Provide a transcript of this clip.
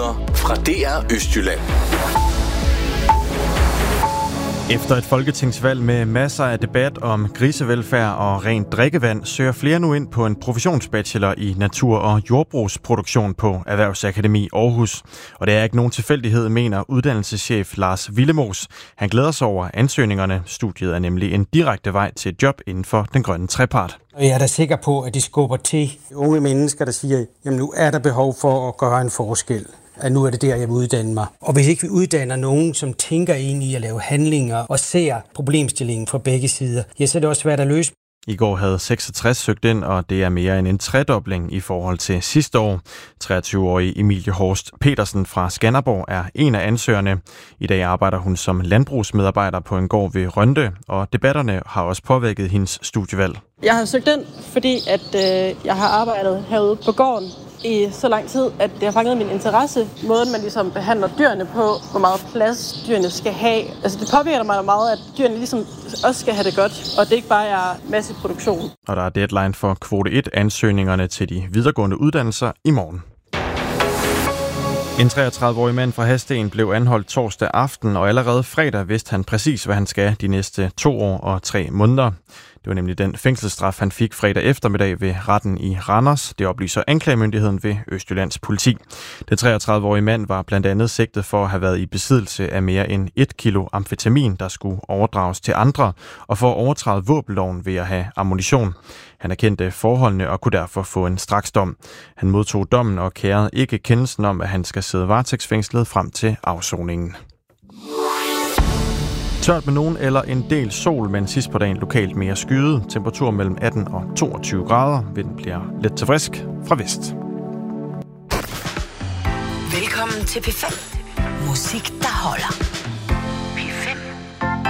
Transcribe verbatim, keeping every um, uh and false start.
Nyheder fra D R Østjylland. Efter et folketingsvalg med masser af debat om grisevelfærd og rent drikkevand, søger flere nu ind på en professionsbachelor i natur- og jordbrugsproduktion på Erhvervsakademi Aarhus. Og det er ikke nogen tilfældighed, mener uddannelseschef Lars Willemoes. Han glæder sig over ansøgningerne. Studiet er nemlig en direkte vej til et job inden for den grønne trepart. Jeg er da sikker på, at de skubber til unge mennesker, der siger, jamen nu er der behov for at gøre en forskel. At nu er det der, jeg vil uddanne mig. Og hvis ikke vi uddanner nogen, som tænker ind i at lave handlinger og ser problemstillingen fra begge sider, ja, så er det også svært at løse. I går havde seksogtres søgt ind, og det er mere end en tredobling i forhold til sidste år. treogtyve-årige Emilie Horst Petersen fra Skanderborg er en af ansøgerne. I dag arbejder hun som landbrugsmedarbejder på en gård ved Rønde, og debatterne har også påvirket hendes studievalg. Jeg har søgt ind, fordi at, øh, jeg har arbejdet herude på gården i så lang tid, at det har fanget min interesse. Måden, man ligesom behandler dyrene på, hvor meget plads dyrene skal have. Altså det påvirker mig meget, at dyrene ligesom også skal have det godt, og det ikke bare er massiv produktion. Og der er deadline for kvote et ansøgningerne til de videregående uddannelser i morgen. En treogtredive-årig mand fra Hadsten blev anholdt torsdag aften, og allerede fredag vidste han præcis, hvad han skal de næste to år og tre måneder. Det var nemlig den fængselsstraf, han fik fredag eftermiddag ved retten i Randers. Det oplyser anklagemyndigheden ved Østjyllands politi. Den treogtredive-årige mand var blandt andet sigtet for at have været i besiddelse af mere end et kilo amfetamin, der skulle overdrages til andre, og for at overtræde våbenloven ved at have ammunition. Han erkendte forholdene og kunne derfor få en straksdom. Han modtog dommen og kærede ikke kendelsen om, at han skal sidde varetægtsfængslet frem til afsoningen. Tørt med nogen eller en del sol, men sidst på dagen lokalt mere skyet. Temperatur mellem atten og toogtyve grader. Vinden bliver let til frisk fra vest. Velkommen til P fem. Musik, der holder.